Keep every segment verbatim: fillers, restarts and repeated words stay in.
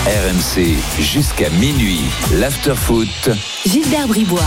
R M C jusqu'à minuit. L'after-foot. Gilbert Bribois.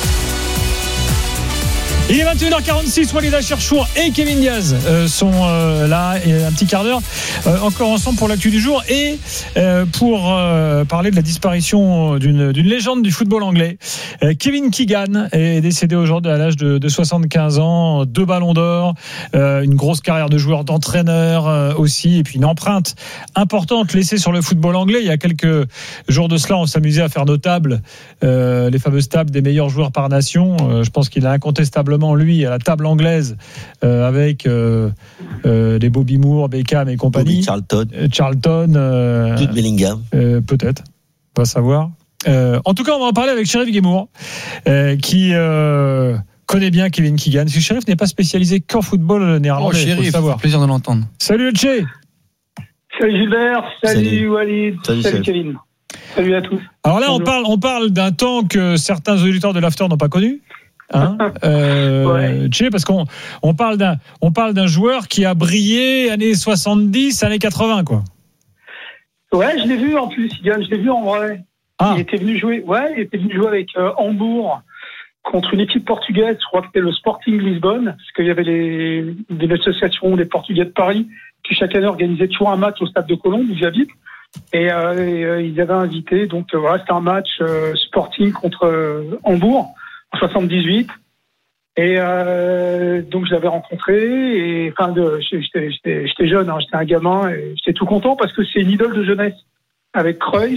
Il est vingt et une heures quarante-six, Walid Acharchour et Kevin Diaz euh, sont euh, là, et un petit quart d'heure euh, encore ensemble pour l'actu du jour et euh, pour euh, parler de la disparition d'une, d'une légende du football anglais. Euh, Kevin Keegan est décédé aujourd'hui à l'âge de, de soixante-quinze ans, deux ballons d'or, euh, une grosse carrière de joueur, d'entraîneur euh, aussi, et puis une empreinte importante laissée sur le football anglais. Il y a quelques jours de cela, on s'amusait à faire nos tables, euh, les fameuses tables des meilleurs joueurs par nation. Euh, je pense qu'il a incontestablement lui à la table anglaise euh, avec euh, euh, les Bobby Moore, Beckham et compagnie. Bobby Charlton, euh, Charlton, euh, Jude Bellingham, euh, peut-être, on va savoir. Euh, en tout cas, on va en parler avec Sheriff Guémour, euh, qui euh, connaît bien Kevin Keegan. Ce Sheriff n'est pas spécialisé qu'en football néerlandais. Oh, Sheriff, ça fait plaisir de l'entendre. Salut Che. Salut Gilbert, salut, Salut. Walid, Salut, salut, salut Kevin. Salut à tous. Alors là, on Bonjour. parle, on parle d'un temps que certains auditeurs de l'After n'ont pas connu. Hein euh, Ouais. tu sais, parce qu'on on parle d'un on parle d'un joueur qui a brillé années soixante-dix, années quatre-vingts, quoi. Ouais, je l'ai vu en plus, Yann, je l'ai vu en vrai. Ah. Il était venu jouer, ouais, il était venu jouer avec euh, Hambourg contre une équipe portugaise, je crois que c'était le Sporting Lisbonne, parce qu'il y avait les, des associations des Portugais de Paris qui chaque année organisaient toujours un match au stade de Colombes où j'habite. Et, euh, et euh, ils avaient invité, donc euh, voilà, c'était un match euh, Sporting contre euh, Hambourg en soixante-dix-huit. Et euh, donc je l'avais rencontré, et enfin de, j'étais, j'étais, j'étais jeune, hein, j'étais un gamin, et j'étais tout content parce que c'est une idole de jeunesse avec Cruyff,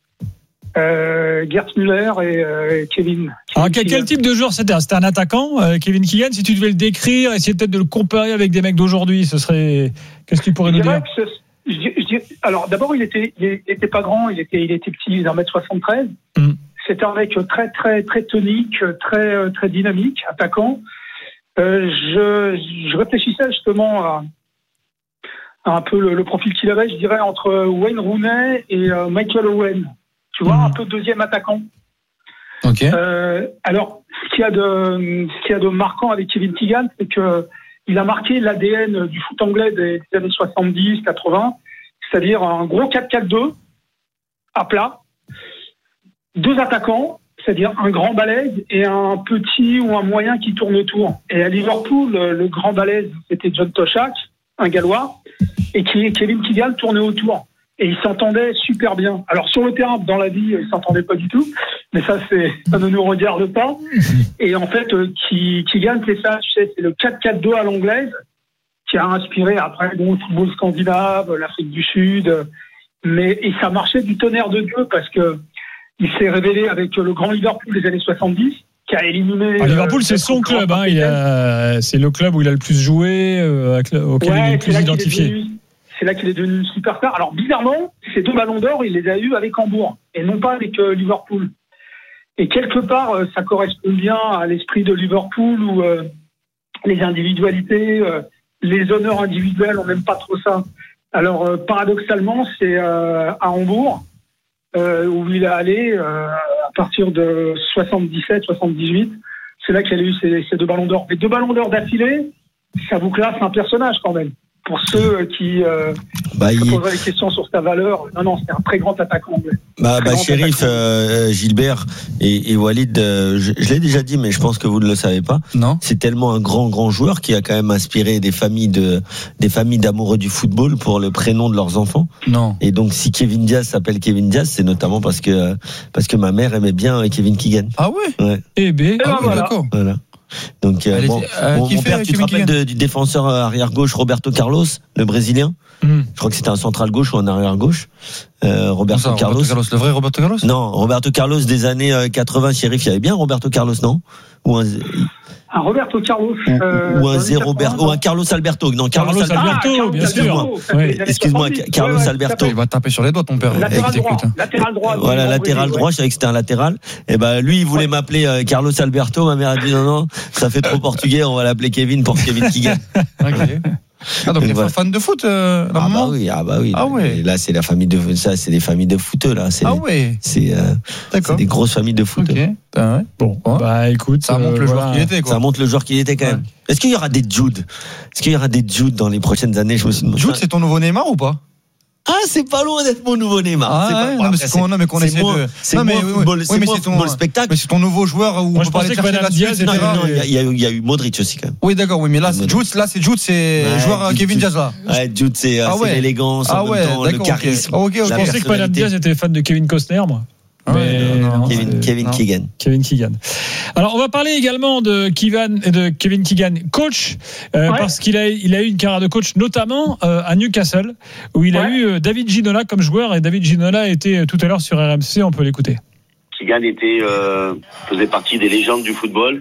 euh, Gerd Müller et euh, Kevin. Alors, Kevin quel, quel Keegan. type de joueur c'était? C'était un attaquant, euh, Kevin Keegan. Si tu devais le décrire, essayer peut-être de le comparer avec des mecs d'aujourd'hui, ce serait, qu'est-ce que tu pourrais Je nous dirais dire? que ce- je dirais- je dirais- alors d'abord il était, il était pas grand, il était, il était petit, il faisait un mètre soixante-treize. Mm. C'était un mec très très très tonique, très très dynamique, attaquant. Euh, je, je réfléchissais justement à, à un peu le, le profil qu'il avait, je dirais entre Wayne Rooney et euh, Michael Owen. Tu vois, Mhm. un peu deuxième attaquant. Ok. Euh, alors, ce qu'il y a de, ce qu'il y a de marquant avec Kevin Keegan, c'est que il a marqué l'A D N du foot anglais des, des années soixante-dix, quatre-vingts, c'est-à-dire un gros quatre quatre deux à plat, deux attaquants, c'est-à-dire un grand balèze et un petit ou un moyen qui tourne autour. Et à Liverpool, le, le grand balèze, c'était John Toshak, un Gallois, et qui, Kevin Keegan tournait autour. Et ils s'entendaient super bien. Alors sur le terrain, dans la vie, ils s'entendaient pas du tout, mais ça, c'est, ça ne nous regarde pas. Et en fait, euh, qui, Keegan, c'est ça, tu sais, c'est le quatre quatre deux à l'anglaise, qui a inspiré après bon, le football scandinave, l'Afrique du Sud, mais et ça marchait du tonnerre de Dieu parce que il s'est révélé avec le grand Liverpool des années soixante-dix, qui a éliminé. Ah, Liverpool, euh, c'est son notre club, grand hein. Il a, c'est le club où il a le plus joué, euh, avec le- auquel il est Ouais, le c'est plus là qu'il est identifié. devenu- c'est là qu'il est devenu une superstar. Alors bizarrement, ces deux ballons d'or, il les a eus avec Hambourg et non pas avec euh, Liverpool. Et quelque part, euh, ça correspond bien à l'esprit de Liverpool où euh, les individualités, euh, les honneurs individuels, on n'aime pas trop ça. Alors euh, paradoxalement, c'est euh, à Hambourg euh, où il est allé euh, à partir de soixante-dix-sept soixante-dix-huit. C'est là qu'il a eu ces, ces deux ballons d'or. Les deux ballons d'or d'affilée, ça vous classe un personnage quand même. Pour ceux qui euh, bah, se il... poseraient des questions sur sa valeur, non, non, c'est un très grand attaquant anglais. bah, Très bah grand Sheriff, attaquant. euh, Gilbert et, et Walid, euh, je, je l'ai déjà dit, mais je pense que vous ne le savez pas. Non. C'est tellement un grand, grand joueur qui a quand même inspiré des familles de, des familles d'amoureux du football pour le prénom de leurs enfants. Non. Et donc, si Kevin Diaz s'appelle Kevin Diaz, c'est notamment parce que, parce que ma mère aimait bien Kevin Keegan. Ah ouais. Ouais, Eh ben, Et ben Ah oui, voilà. d'accord. voilà. Donc, euh, Elle bon, était- euh, mon, qui mon fait père, tu te Kevin rappelles Keegan de- du défenseur arrière gauche Roberto Carlos, le Brésilien? hum. Je crois que c'était un central gauche ou un arrière gauche. Euh, Roberto Ça, Carlos. Roberto Carlos, le vrai Roberto Carlos. Non, Roberto Carlos des années euh, quatre-vingts, Sheriff, il y avait bien Roberto Carlos, non? Ou un, Un Roberto Carlos. ou, euh, ou un dans les zéro quatre-vingts, Ber- ou un Carlos Alberto. Non, Carlos, Carlos Alberto. Alberto, Ah, Carlos bien sûr. Alberto, ça fait Ouais. les années Excuse-moi, soixante-dix. Carlos Ouais, ouais, Alberto. tout à fait. Il va taper sur les doigts, ton père. Latéral qui droit, t'écoute, hein. latéral droit. Voilà, oui, latéral oui, droit, ouais. je savais que c'était un latéral. Et ben lui, il voulait Ouais. m'appeler euh, Carlos Alberto. Ma mère a dit non, non, ça fait trop portugais, on va l'appeler Kevin pour Kevin Keegan. Ok. Ah, donc, Donc, il est voilà. fan de foot, euh, la Ah bah maman. oui, ah bah oui. Ah ouais. Et là, c'est la famille de ça, c'est des familles de footeux là. C'est Ah ouais. c'est euh, c'est D'accord. des grosses familles de foot. Ok. Ah ouais. Bon, Ouais. bah écoute, Ça montre euh, le joueur voilà. qu'il était, quoi. Ça montre le joueur qu'il était quand même. Est-ce qu'il y aura des Jude? Est-ce qu'il y aura des Jude dans les prochaines années? Je me suis demandé. Jude, c'est ton nouveau Neymar ou pas? Ah, c'est pas loin d'être mon nouveau Neymar. Ah, c'est pas, ouais, bon, non, mais après, c'est qu'on, non, mais qu'on c'est essaie moins, de. c'est non, mais, moins oui, football, oui, c'est mais moins c'est ton- football spectacle. Mais c'est ton nouveau joueur où Moi, on je peut pas aller pensais que chercher Madame là-dessus, Diaz et Non, cetera. non, il y a- il y, a eu- il y a eu Modric aussi quand même. Oui, d'accord, oui, mais là, c'est Modric. Jude, là, c'est Jude, c'est Ouais, joueur Jude, Kevin Jude. Diaz, là. Ouais, Jude, c'est, Ah c'est ouais. l'élégance, Ah en ouais, même temps, le d'accord, ok. charisme. Ok, ok. la Je pensais que Madame personnalité. Diaz était fan de Kevin Costner, moi. Ah ouais, Mais non, non, Kevin, c'est- Kevin non. Keegan. Kevin Keegan. Alors, on va parler également de Kevin, de Kevin Keegan, coach, euh, Ouais. parce qu'il a, il a eu une carrière de coach, notamment euh, à Newcastle, où il a Ouais. eu euh, David Ginola comme joueur, et David Ginola était euh, tout à l'heure sur R M C, on peut l'écouter. Keegan était, euh, faisait partie des légendes du football.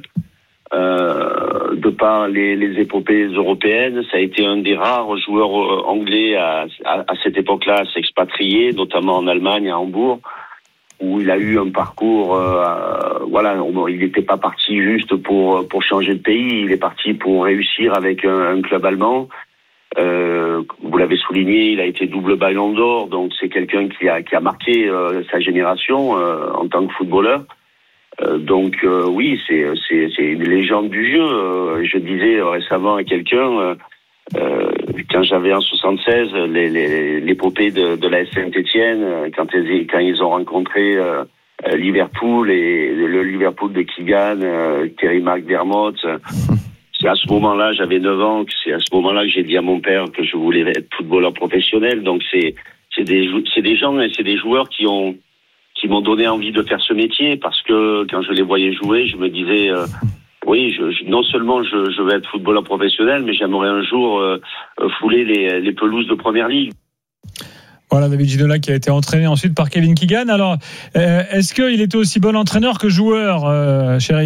Euh, de par les, les épopées européennes, ça a été un des rares joueurs euh, anglais à, à, à cette époque-là à s'expatrier, notamment en Allemagne, à Hambourg, où il a eu un parcours. Euh, voilà, on, il n'était pas parti juste pour pour changer de pays. Il est parti pour réussir avec un, un club allemand. Euh, vous l'avez souligné, il a été double Ballon d'Or, donc c'est quelqu'un qui a qui a marqué euh, sa génération euh, en tant que footballeur. Euh, donc euh, oui, c'est c'est c'est une légende du jeu. Euh, je disais récemment à quelqu'un euh, euh, quand j'avais en soixante-seize les, les, l'épopée de, de la S Saint-Étienne euh, quand ils quand ils ont rencontré euh, Liverpool et le Liverpool de Keegan, euh, Terry McDermott. C'est à ce moment-là, j'avais neuf ans, que c'est à ce moment-là que j'ai dit à mon père que je voulais être footballeur professionnel. Donc c'est c'est des c'est des gens et c'est des joueurs qui ont qui m'ont donné envie de faire ce métier, parce que quand je les voyais jouer, je me disais euh, oui, je, je, non seulement je, je vais être footballeur professionnel, mais j'aimerais un jour euh, fouler les, les pelouses de première ligue. Voilà, David Ginola qui a été entraîné ensuite par Kevin Keegan. Alors, euh, est-ce qu'il était aussi bon entraîneur que joueur, euh, Shérif ?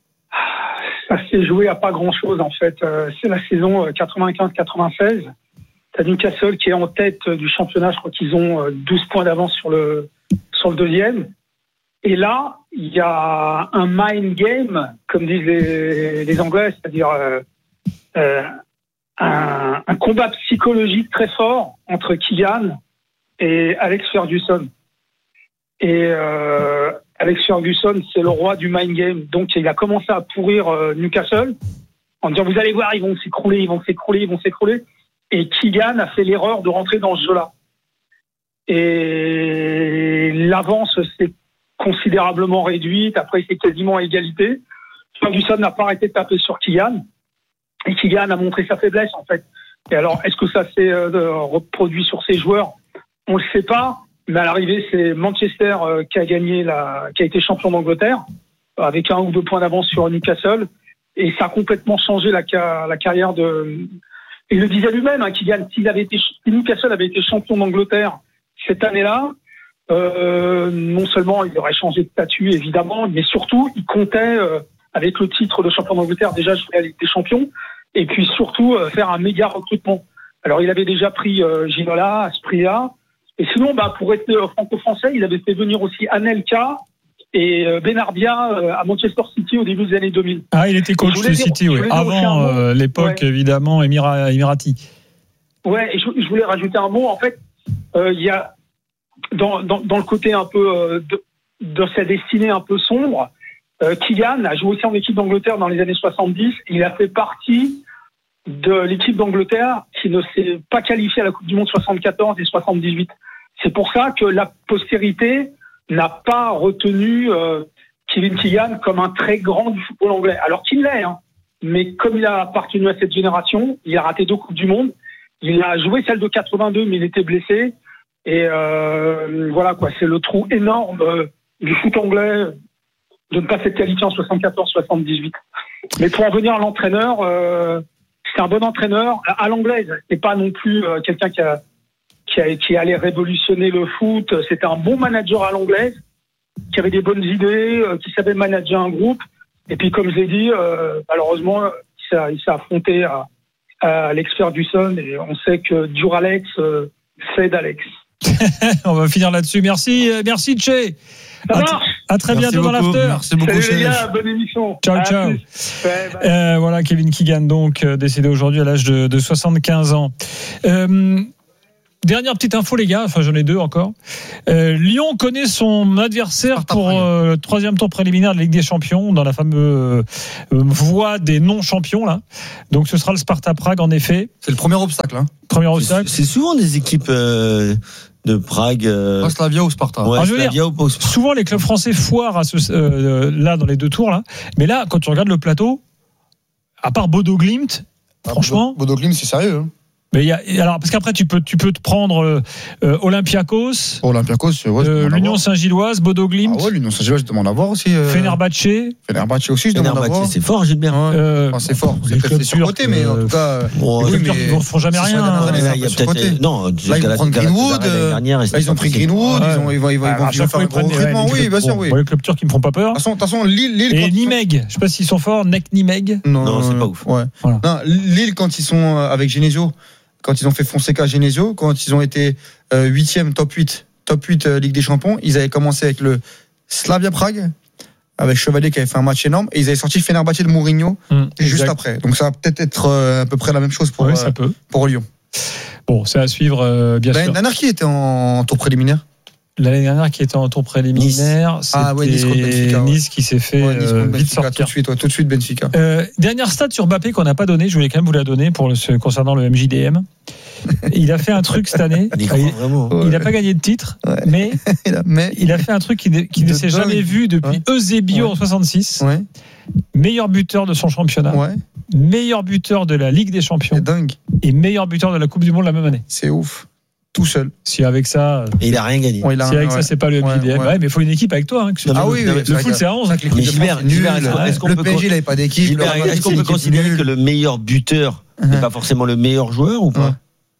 Ça s'est joué à pas grand-chose, en fait. Euh, c'est la saison quatre-vingt-quinze quatre-vingt-seize. T'as Newcastle qui est en tête du championnat. Je crois qu'ils ont douze points d'avance sur le, sur le deuxième. Et là, il y a un mind game, comme disent les, les Anglais, c'est-à-dire euh, euh, un, un combat psychologique très fort entre Keegan et Alex Ferguson. Et euh, Alex Ferguson, c'est le roi du mind game. Donc, il a commencé à pourrir euh, Newcastle en disant, vous allez voir, ils vont s'écrouler, ils vont s'écrouler, ils vont s'écrouler. Et Keegan a fait l'erreur de rentrer dans ce jeu-là. Et l'avance s'est considérablement réduite. Après, c'est quasiment à égalité. Ferguson n'a pas arrêté de taper sur Keegan. Et Keegan a montré sa faiblesse, en fait. Et alors, est-ce que ça s'est euh, reproduit sur ses joueurs ? On ne le sait pas. Mais à l'arrivée, c'est Manchester euh, qui a gagné, la, qui a été champion d'Angleterre, avec un ou deux points d'avance sur Newcastle. Et ça a complètement changé la, la carrière de... Il le disait lui-même, hein, Keegan, s'il avait été, si Newcastle avait été champion d'Angleterre cette année-là, euh, non seulement il aurait changé de statut, évidemment, mais surtout, il comptait, euh, avec le titre de champion d'Angleterre, déjà jouer à la Ligue des Champions, et puis surtout euh, faire un méga recrutement. Alors, il avait déjà pris euh, Ginola, Asprilla, et sinon, bah, pour être euh, franco-français, il avait fait venir aussi Anelka et euh, Benarbia euh, à Manchester City au début des années deux mille. Ah, il était coach de City, oui. Avant euh, l'époque, ouais. Évidemment, Émira, Émirati. Ouais, et je, je voulais rajouter un mot. En fait, il euh, y a dans, dans, dans le côté un peu euh, de, de sa destinée un peu sombre, euh, Keegan a joué aussi en équipe d'Angleterre dans les années soixante-dix. Il a fait partie de l'équipe d'Angleterre qui ne s'est pas qualifiée à la Coupe du Monde soixante-quatorze et soixante-dix-huit. C'est pour ça que la postérité n'a pas retenu euh, Kevin Keegan comme un très grand du football anglais. Alors qu'il l'est, hein. Mais comme il a appartenu à cette génération, il a raté deux Coupes du Monde. Il a joué celle de quatre-vingt-deux, mais il était blessé. Et euh, voilà, quoi. C'est le trou énorme euh, du foot anglais de ne pas s'être qualifié en soixante-quatorze soixante-dix-huit. Mais pour en venir à l'entraîneur, euh, c'est un bon entraîneur à l'anglaise. C'est pas non plus euh, quelqu'un qui a Qui, a, qui allait révolutionner le foot. C'était un bon manager à l'anglaise, qui avait des bonnes idées, euh, qui savait manager un groupe. Et puis, comme je l'ai dit, euh, malheureusement, il s'est, il s'est affronté à, à Alex Ferguson, et on sait que Duralex euh, fait d'Alex. On va finir là-dessus. Merci, merci Tché. Ça à, marche. T- à très merci bientôt beaucoup, dans l'after. Merci beaucoup. Salut les gars, bonne émission. Ciao, à ciao. Ouais, euh, voilà, Kevin Keegan, donc, euh, décédé aujourd'hui à l'âge de, de soixante-quinze ans. Euh, dernière petite info, les gars. Enfin, j'en ai deux encore. Euh, Lyon connaît son adversaire Sparta pour euh, le troisième tour préliminaire de la Ligue des Champions dans la fameuse euh, voie des non-champions là. Donc, ce sera le Sparta Prague en effet. C'est le premier obstacle. Hein. Premier C'est, obstacle. c'est souvent des équipes euh, de Prague. Euh, Pas Slavia ou Sparta. ouais, Alors, je veux Slavia ou pas Sparta. Souvent, les clubs français foirent à ce, euh, là dans les deux tours là. Mais là, quand tu regardes le plateau, à part Bodo Glimt, Ah, franchement. Bodo Glimt, c'est sérieux. Hein. Mais il y a, alors parce qu'après tu peux tu peux te prendre euh, Olympiakos, Pour Olympiakos, ouais, euh, l'Union Saint-Gilloise, Bodo Glimt, Ah ouais, l'Union Saint-Gilloise, je demande à voir aussi. Euh... Fenerbahçe. Fenerbahçe aussi, je demande à voir. Fenerbahçe, c'est fort, Gilbert. Ouais. Euh, Enfin, c'est fort. les C'est peut-être clubs c'est surcoté, turcs, mais en euh, tout cas. euh, Bon, les oui, clubs mais- turcs ne font jamais c'est rien. sur les dernières hein. années, là, c'est il y a un peu peut-être. surcoté. Non, Là, ils vont Galatasaray, prendre Greenwood. l'année euh, dernière, et Là, ils ont pris c'était Greenwood. Ouais. Ils vont, ils vont, ils vont, Ah, ils vont à chaque faire fois, un ils gros prennent les- recrutement. les Oui, clubs- bien sûr, bon, oui. bon, les clubs turcs qui me font pas peur. De toute façon, de toute façon, Lille, Lille. Et quand- Nimeg, je sais pas s'ils sont forts, Nek Nimeg. Non, c'est pas ouf. Ouais. Voilà. Non, Lille, quand ils sont euh, avec Genesio, quand ils ont fait Fonseca Genesio, quand ils ont été huitième, top huit, top huit euh, Ligue des Champions, ils avaient commencé avec le Slavia Prague, avec Chevalier qui avait fait un match énorme, et ils avaient sorti Fenerbahçe de Mourinho Hum, juste exact. après. Donc ça va peut-être être euh, à peu près la même chose pour, Ouais, euh, ça peut. pour Lyon. Bon, c'est à suivre, euh, bien L'année sûr. dernière, qui était en tour préliminaire L'année dernière, qui était en tour préliminaire, c'était Ah ouais, Nice contre Benfica, ouais. Nice qui s'est fait Ouais, Nice euh, contre vite Benfica, tout sortir. de suite, ouais, tout de suite Benfica. Euh, dernière stat sur Mbappé qu'on n'a pas donné, je voulais quand même vous la donner pour le, ce- concernant le M J D M. Il a fait un truc cette année. Il y croit vraiment. Il n'a pas gagné de titre, Ouais. mais Mais il a fait un truc qui, ne- qui ne De s'est dingue. jamais vu depuis Ouais. Eusebio Ouais. en soixante-six. ouais, Meilleur buteur de son championnat, ouais, meilleur buteur de la Ligue des Champions c'est dingue, et meilleur buteur de la Coupe du Monde la même année. c'est ouf, tout seul. Si avec ça, Et il a rien gagné. Bon, il a si un- avec ouais. ça c'est pas le M J D M, Ouais, ouais, ouais. mais il faut une équipe avec toi. Hein, que ce Non, soit- Ah oui, oui, le foot c'est à onze. Hein. l'équipe Mais de Gilbert, France, Gilbert, nul. est-ce qu'on- est-ce qu'on Le peut P S G, il n'avait pas d'équipe. Gilbert, le Real est-ce qu'on Madrid, peut c'est une considérer équipe que le meilleur buteur nulle. n'est pas forcément le meilleur joueur ou pas Ouais.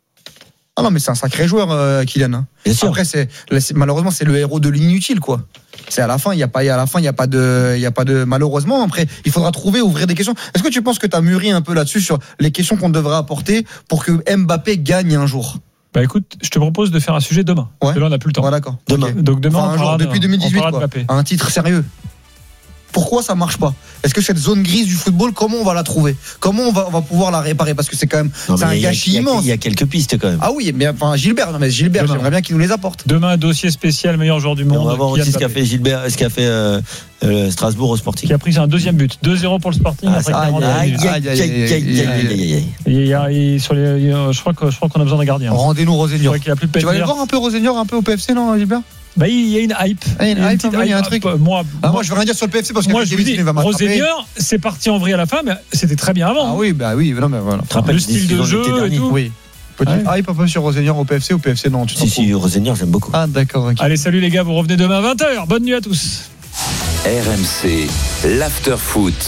Ah non, mais c'est un sacré joueur, euh, Kylian. hein. Bien sûr. Après, c'est, là, c'est- malheureusement, c'est le héros de l'inutile, quoi. C'est à la fin, il y a pas, à la fin, il y a pas de, il y a pas de, malheureusement. Après, il faudra trouver, ouvrir des questions. Est-ce que tu penses que tu as mûri un peu là-dessus sur les questions qu'on devrait apporter pour que Mbappé gagne un jour? Bah écoute, je te propose de faire un sujet demain. Parce que là on n'a plus le temps. Ouais, d'accord. Demain. Ok. Donc demain Enfin, on un jour, parlera de- depuis deux mille on dix-huit, parlera de quoi. Mbappé. Un titre sérieux. Pourquoi ça marche pas? Est-ce que cette zone grise du football, comment on va la trouver? Comment on va, on va pouvoir la réparer? Parce que c'est quand même, Non, c'est mais un il y a- gâchis il y a- immense. Il y a quelques pistes quand même. Ah oui, mais enfin, Gilbert, non, mais Gilbert, Demain. j'aimerais bien qu'il nous les apporte. Demain, un dossier spécial meilleur joueur du Et monde. on va voir Kylian aussi ce qu'a Mbappé, fait Gilbert, ce qu'a fait euh, euh, Strasbourg au Sporting. qui a pris un deuxième but. deux zéro pour le Sporting Ah, après ça- quarante aïe, minutes. aïe, aïe, aïe, aïe, aïe, aïe, aïe, aïe. Et il y a- il- sur les- il y a- je crois que- je crois qu'on a besoin d'un gardien. Rendez-nous Je Rosenior. crois qu'il n'y a plus de Tu vas aller Penner. voir un peu Rosenior, un peu au P F C, non, Gilbert? Bah, il y a une hype. Ah, il y a une hype, petite un peu, il y a un truc. Moi, Ah, moi, moi, je veux rien dire sur le P F C parce que moi, je vous dis, il va m'attraper. Rosenior, c'est parti en vrille à la fin, mais c'était très bien avant. Ah oui, bah oui, non, mais voilà. Tu te rappelles Le des style de décisions jeu l'été et dernier tout. Oui. Petit Ouais. hype un peu sur Rosenior au P F C, au P F C, non, tu t'en Si, fous. si, Rosenior, j'aime beaucoup. Ah, d'accord, ok. Allez, salut les gars, vous revenez demain à vingt heures. Bonne nuit à tous. R M C, l'after-foot.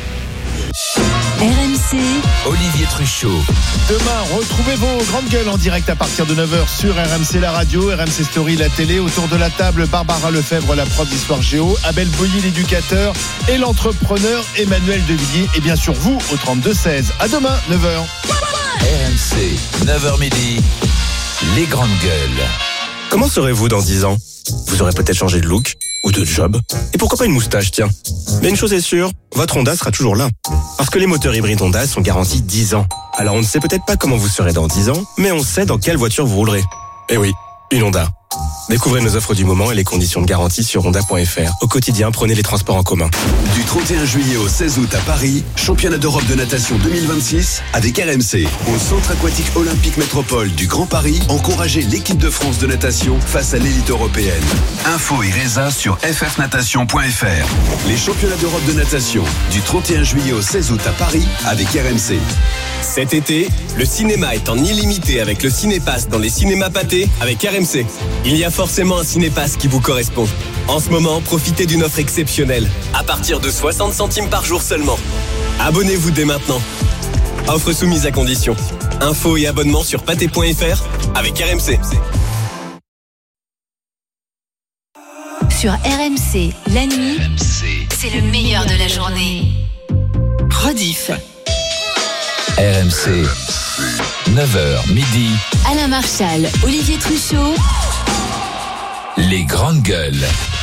R M C, Olivier Truchot. Demain, retrouvez vos grandes gueules en direct à partir de neuf heures sur R M C la radio, R M C Story la télé. Autour de la table, Barbara Lefebvre, la prof d'histoire géo, Abel Boyer, l'éducateur, et l'entrepreneur Emmanuel Devilliers. Et bien sûr vous au trente-deux seize. À demain, neuf heures. R M C, neuf heures midi. Les grandes gueules. Comment serez-vous dans dix ans? Vous aurez peut-être changé de look ou de job. Et pourquoi pas une moustache, tiens. Mais une chose est sûre, votre Honda sera toujours là. Parce que les moteurs hybrides Honda sont garantis dix ans. Alors on ne sait peut-être pas comment vous serez dans dix ans, mais on sait dans quelle voiture vous roulerez. Eh oui, une Honda. Découvrez nos offres du moment et les conditions de garantie sur honda point f r. Au quotidien, prenez les transports en commun. Du trente et un juillet au seize août à Paris, championnat d'Europe de natation deux mille vingt-six avec R M C. Au centre aquatique olympique métropole du Grand Paris, encouragez l'équipe de France de natation face à l'élite européenne. Info et résa sur f f natation point f r. Les championnats d'Europe de natation du trente et un juillet au seize août à Paris avec R M C. Cet été, le cinéma est en illimité avec le Cinépass dans les cinémas pâtés avec R M C. Il y a forcément un Cinépass qui vous correspond. En ce moment, profitez d'une offre exceptionnelle, à partir de soixante centimes par jour seulement. Abonnez-vous dès maintenant. Offre soumise à condition. Infos et abonnements sur pâté point f r avec R M C. sur R M C, la nuit, c'est le meilleur de la journée. Rediff. R M C, neuf heures midi. Alain Marchal, Olivier Truchot. Les grandes gueules.